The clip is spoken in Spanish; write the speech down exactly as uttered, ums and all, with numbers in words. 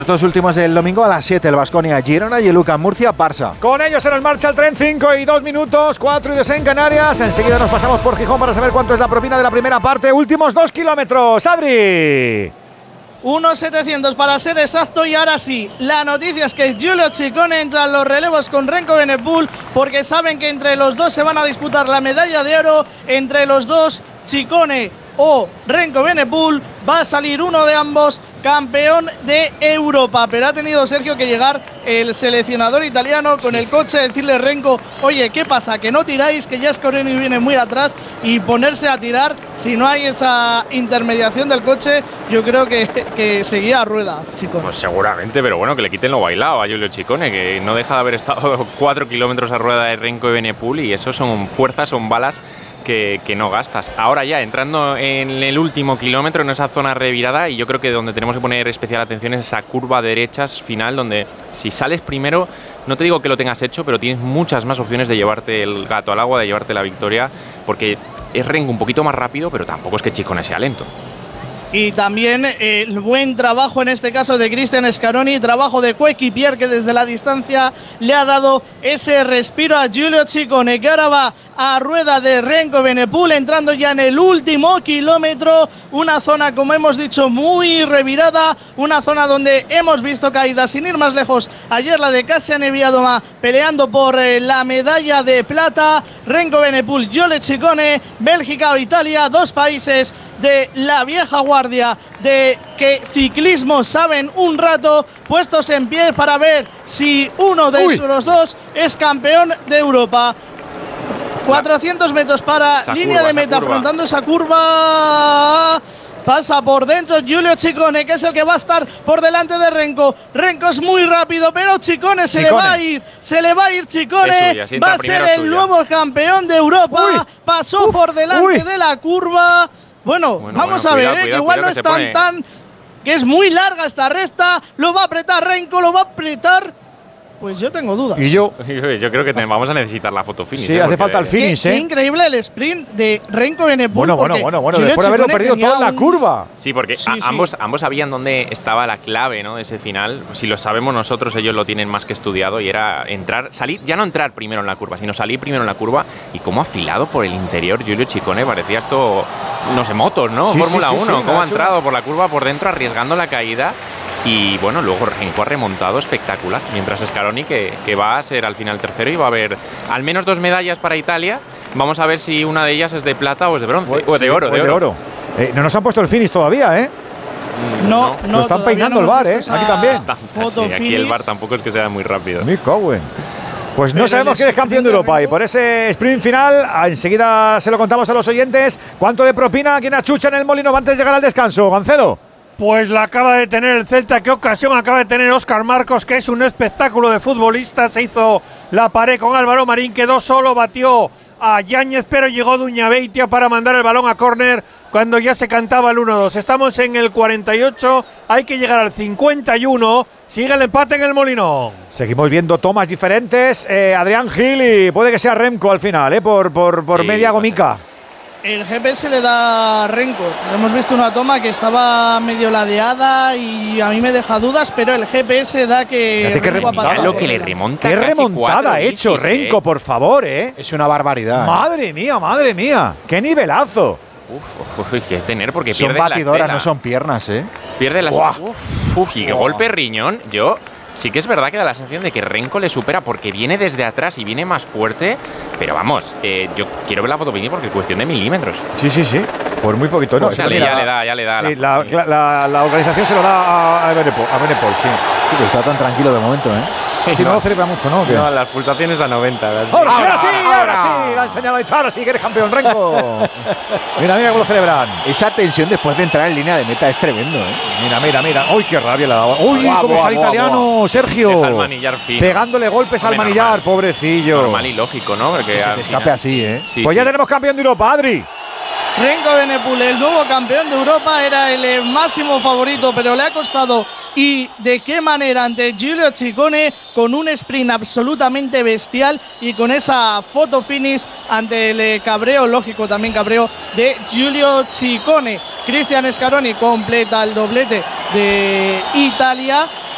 Dos últimos del domingo a las siete, el Baskonia Girona y el U C A M Murcia Barça. Con ellos en el marcha el tren, cinco y dos minutos, cuatro y dos en Canarias. Enseguida nos pasamos por Gijón para saber cuánto es la propina de la primera parte. Últimos dos kilómetros, Adri. uno setecientos para ser exacto. Y ahora sí, la noticia es que Giulio Ciccone entra en los relevos con Renko Benepul, porque saben que entre los dos se van a disputar la medalla de oro. Entre los dos, Ciccone o Renko Benepul, va a salir uno de ambos campeón de Europa. Pero ha tenido, Sergio, que llegar el seleccionador italiano con el coche, decirle a Renko: oye, ¿qué pasa? Que no tiráis, que ya Scoreni viene muy atrás, y ponerse a tirar. Si no hay esa intermediación del coche, yo creo que, que seguía a rueda, Ciccone. Pues seguramente, pero bueno, que le quiten lo bailado a Giulio Ciccone, que no deja de haber estado cuatro kilómetros a rueda de Renko y Benepul, y eso son fuerzas, son balas Que, que no gastas. Ahora ya entrando en el último kilómetro, en esa zona revirada, y yo creo que donde tenemos que poner especial atención es esa curva de derechas final, donde si sales primero, no te digo que lo tengas hecho, pero tienes muchas más opciones de llevarte el gato al agua, de llevarte la victoria, porque es Renko un poquito más rápido, pero tampoco es que Ciccone sea lento. Y también eh, el buen trabajo en este caso de Cristian Scaroni, trabajo de coequipier, que desde la distancia le ha dado ese respiro a Giulio Ciccone, que ahora va a rueda de Renko Benepul, entrando ya en el último kilómetro. Una zona, como hemos dicho, muy revirada, una zona donde hemos visto caídas, sin ir más lejos. Ayer la de Kasia Niewiadoma peleando por eh, la medalla de plata. Renko Benepul, Giulio Ciccone, Bélgica o Italia, dos países de la vieja guardia, de que ciclismo saben un rato, puestos en pie para ver si uno de Uy. los dos es campeón de Europa. cuatrocientos metros para esa línea curva, de meta, afrontando esa curva. Pasa por dentro Giulio Ciccone, que es el que va a estar por delante de Renko. Renko es muy rápido, pero Ciccone se Ciccone. le va a ir. Se le va a ir Ciccone. Suya, va a ser el suya. nuevo campeón de Europa. Uy. Pasó Uf. por delante Uy. de la curva. Bueno, bueno vamos bueno, a cuidado, ver, ¿eh? cuidado, que igual cuidado, no es tan, pone... tan… que es muy larga esta recta. Lo va a apretar Renko, lo va a apretar… Pues yo tengo dudas. Y yo… Yo creo que te, vamos a necesitar la foto finish. Sí, ¿eh? hace falta el finish, qué, ¿eh? Qué increíble el sprint de Renko Benepul. Bueno, bueno, bueno, bueno, después de haberlo perdido toda en la curva. Sí, porque sí, a, sí. Ambos, ambos sabían dónde estaba la clave, ¿no?, de ese final. Si lo sabemos nosotros, ellos lo tienen más que estudiado, y era entrar, salir, ya no entrar primero en la curva, sino salir primero en la curva. Y cómo afilado por el interior Giulio Ciccone, parecía esto, no sé, motos, ¿no? Sí, Fórmula sí, sí, uno, sí, cómo ha entrado por la curva por dentro, arriesgando la caída. Y bueno, luego Renko ha remontado espectacular, mientras Scaroni, que, que va a ser al final tercero, y va a haber al menos dos medallas para Italia. Vamos a ver si una de ellas es de plata o es de bronce, o, o de sí, oro. O de oro. oro. Eh, no nos han puesto el finish todavía, ¿eh? No, no. Lo están peinando no el bar, ¿eh? Aquí también. Está, sí, aquí el bar tampoco es que sea muy rápido. Mi Cowen. Pues no Pero sabemos quién es campeón de Europa, y por ese sprint final enseguida se lo contamos a los oyentes. ¿Cuánto de propina quien achucha en el Molino antes de llegar al descanso, Gancedo? Pues la acaba de tener el Celta. Qué ocasión acaba de tener Óscar Marcos, que es un espectáculo de futbolista. Se hizo la pared con Álvaro Marín, quedó solo, batió a Yáñez, pero llegó Duñabeitia para mandar el balón a córner cuando ya se cantaba el uno dos. Estamos en el cuarenta y ocho, hay que llegar al cincuenta y uno. Sigue el empate en el Molinón. Seguimos viendo tomas diferentes. Eh, Adrián Gil, y puede que sea Remco al final, eh, por, por, por sí, media gomica. El G P S le da a Renko. Hemos visto una toma que estaba medio ladeada y a mí me deja dudas, pero el G P S da que qué remontada, lo que le remonta. Qué remontada ha hecho bicis, Renko, eh. por favor, ¿eh? Es una barbaridad. Madre mía, madre mía. Qué nivelazo. Uf, uf, uf, que tener porque son pierde batidoras, no son piernas, ¿eh? Pierde las… Uf, uf, y qué golpe riñón. Yo… Sí que es verdad que da la sensación de que Renko le supera porque viene desde atrás y viene más fuerte. Pero vamos, eh, yo quiero ver la foto porque es cuestión de milímetros. Sí, sí, sí. Por muy poquito, ¿no? O sea, ya le da, ya le da. Sí, la, la, la, la organización se lo da a Benepul, a Benepul, sí. Sí, pero está tan tranquilo de momento, ¿eh? Sí, sí, no, no lo celebra mucho, ¿no? No, las pulsaciones a noventa. Ahora, ahora sí, ahora, ahora sí. La ha enseñado, ha dicho, ahora sí que eres campeón, Renko. Mira, mira cómo lo celebran. Esa tensión después de entrar en línea de meta es tremendo, ¿eh? Mira, mira, mira. Uy, qué rabia le ha dado. Uy, buah, cómo buah, está el buah, italiano, buah. Sergio. Deja el manillar fino. Pegándole golpes Hombre, al manillar, normal. pobrecillo. Normal y lógico, ¿no? Porque que se te escape así, ¿eh? Sí, pues sí. Ya tenemos campeón de Europa, Adri. Renko Benepul, el nuevo campeón de Europa, era el máximo favorito, pero le ha costado. Y de qué manera ante Giulio Ciccone, con un sprint absolutamente bestial y con esa foto finish ante el cabreo, lógico también cabreo, de Giulio Ciccone. Cristian Scaroni completa el doblete de Italia.